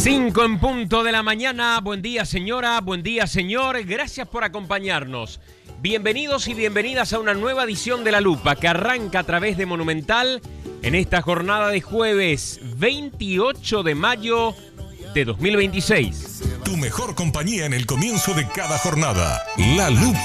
5 en punto de la mañana. Buen día, señora. Buen día, señor. Gracias por acompañarnos. Bienvenidos y bienvenidas a una nueva edición de La Lupa que arranca a través de Monumental en esta jornada de jueves 28 de mayo de 2026. Tu mejor compañía en el comienzo de cada jornada. La Lupa.